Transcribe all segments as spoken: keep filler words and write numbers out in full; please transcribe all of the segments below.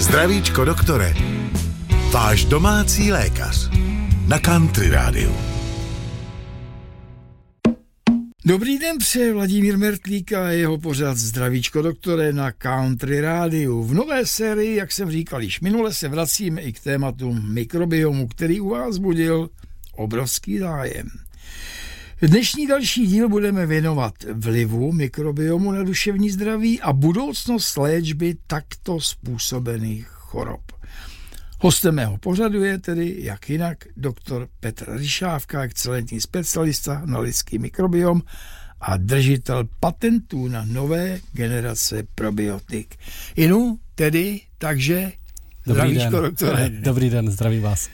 Zdravíčko doktore, váš domácí lékař na Country Rádiu. Dobrý den, přeje Vladimír Mertlík a jeho pořad Zdravíčko doktore na Country Rádiu. V nové sérii, jak jsem říkal již minule, se vracíme i k tématu mikrobiomu, který u vás budil obrovský zájem. Dnešní další díl budeme věnovat vlivu mikrobiomu na duševní zdraví a budoucnost léčby takto způsobených chorob. Hostem mého pořadu je tedy, jak jinak, doktor Petr Ryšávka, excelentní specialista na lidský mikrobiom a držitel patentů na nové generace probiotik. Inu, tedy, takže, zdravíčko, doktore. Dobrý den, zdravím vás.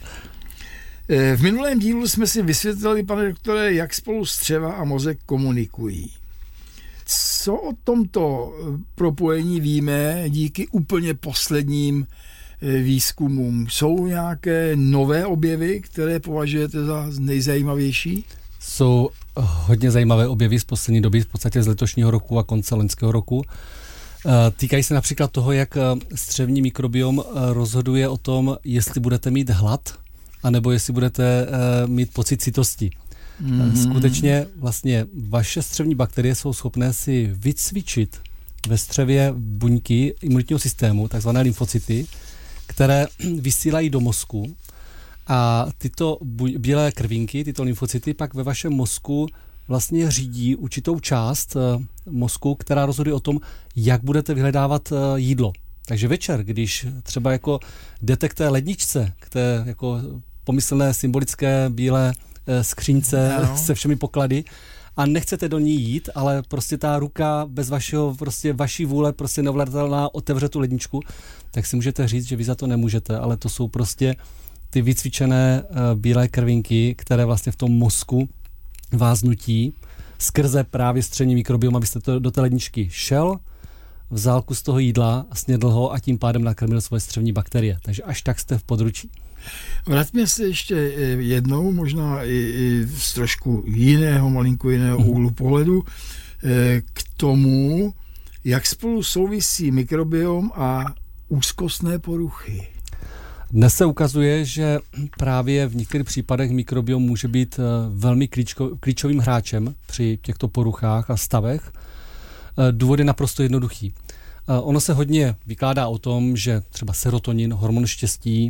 V minulém dílu jsme si vysvětlili, pane doktore, jak spolu střeva a mozek komunikují. Co o tomto propojení víme díky úplně posledním výzkumům? Jsou nějaké nové objevy, které považujete za nejzajímavější? Jsou hodně zajímavé objevy z poslední doby, v podstatě z letošního roku a konce loňského roku. Týkají se například toho, jak střevní mikrobiom rozhoduje o tom, jestli budete mít hlad, anebo jestli budete mít pocit sytosti. Mm-hmm. Skutečně vlastně vaše střevní bakterie jsou schopné si vycvičit ve střevě buňky imunitního systému, takzvané lymfocyty, které vysílají do mozku a tyto bu- bílé krvinky, tyto lymfocyty pak ve vašem mozku vlastně řídí určitou část uh, mozku, která rozhoduje o tom, jak budete vyhledávat uh, jídlo. Takže večer, když třeba jako jdete k té ledničce, k té jako pomyslné symbolické bílé uh, skřínce no. se všemi poklady, a nechcete do ní jít, ale prostě ta ruka bez vašeho, prostě vaší vůle prostě neovladatelná otevře tu ledničku, tak si můžete říct, že vy za to nemůžete, ale to jsou prostě ty vycvičené uh, bílé krvinky, které vlastně v tom mozku vás nutí skrze právě střevní mikrobiom, abyste to do té ledničky šel, vzal kus toho jídla, snědl ho a tím pádem nakrmil svoje střevní bakterie. Takže až tak jste v područí. Vraťme se ještě jednou, možná i, i z trošku jiného, malinko jiného mm. úhlu pohledu, k tomu, jak spolu souvisí mikrobiom a úzkostné poruchy. Dnes se ukazuje, že právě v některých případech mikrobiom může být velmi klíčko, klíčovým hráčem při těchto poruchách a stavech. Důvod je naprosto jednoduchý. Ono se hodně vykládá o tom, že třeba serotonin, hormon štěstí,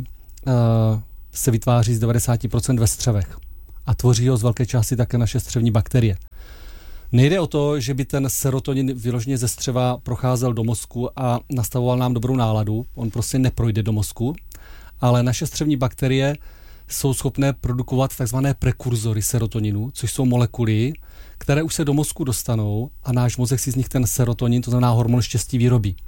se vytváří z devadesát procent ve střevech a tvoří ho z velké části také naše střevní bakterie. Nejde o to, že by ten serotonin vyloženě ze střeva procházel do mozku a nastavoval nám dobrou náladu, on prostě neprojde do mozku, ale naše střevní bakterie jsou schopné produkovat takzvané prekurzory serotoninu, což jsou molekuly, které už se do mozku dostanou a náš mozek si z nich ten serotonin, to znamená hormon štěstí, vyrobí.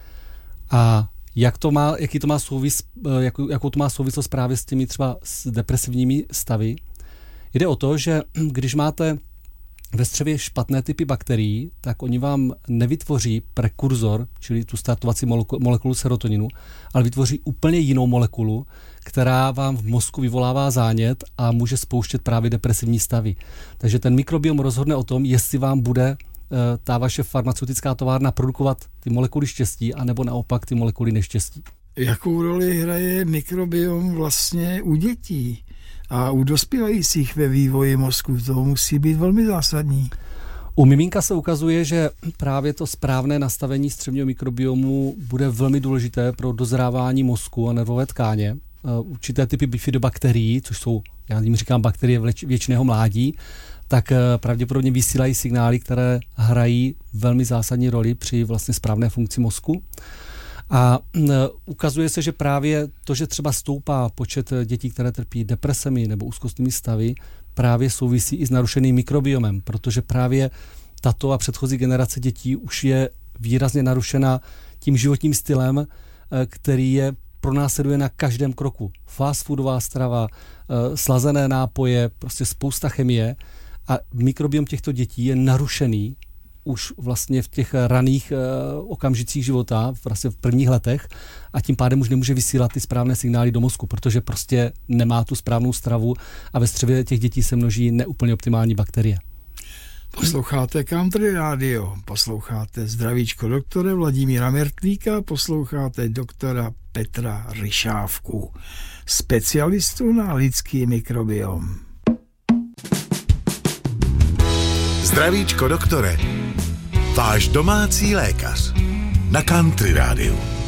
A jak to má, jaký to má souvis, jakou, jakou to má souvislost právě s těmi třeba s depresivními stavy? Jde o to, že když máte ve střevě špatné typy bakterií, tak oni vám nevytvoří prekurzor, čili tu startovací molekulu serotoninu, ale vytvoří úplně jinou molekulu, která vám v mozku vyvolává zánět a může spouštět právě depresivní stavy. Takže ten mikrobiom rozhodne o tom, jestli vám bude ta vaše farmaceutická továrna produkovat ty molekuly štěstí, anebo naopak ty molekuly neštěstí. Jakou roli hraje mikrobiom vlastně u dětí a u dospívajících ve vývoji mozku? To musí být velmi zásadní. U miminka se ukazuje, že právě to správné nastavení střevního mikrobiomu bude velmi důležité pro dozrávání mozku a nervové tkáně. Určité typy bifidobakterií, což jsou, já jim říkám, bakterie věčného mládí, tak pravděpodobně vysílají signály, které hrají velmi zásadní roli při vlastně správné funkci mozku. A ukazuje se, že právě to, že třeba stoupá počet dětí, které trpí depresemi nebo úzkostnými stavy, právě souvisí i s narušeným mikrobiomem, protože právě tato a předchozí generace dětí už je výrazně narušena tím životním stylem, který je pronásleduje na každém kroku. Fast foodová strava, slazené nápoje, prostě spousta chemie a mikrobiom těchto dětí je narušený už vlastně v těch raných uh, okamžicích života, vlastně v prvních letech a tím pádem už nemůže vysílat ty správné signály do mozku, protože prostě nemá tu správnou stravu a ve střevě těch dětí se množí neúplně optimální bakterie. Posloucháte Country Radio, posloucháte Zdravíčko doktore Vladimíra Mertlíka, posloucháte doktora Petra Ryšávku, specialistu na lidský mikrobiom. Zdravíčko doktore, váš domácí lékař na Country Radio.